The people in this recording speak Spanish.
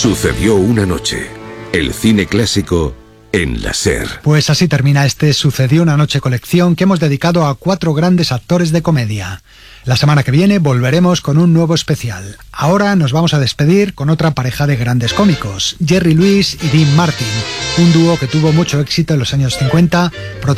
Sucedió una noche. El cine clásico en la SER. Pues así termina este Sucedió una noche colección que hemos dedicado a 4 grandes actores de comedia. La semana que viene volveremos con un nuevo especial. Ahora nos vamos a despedir con otra pareja de grandes cómicos, Jerry Lewis y Dean Martin, un dúo que tuvo mucho éxito en los años 50,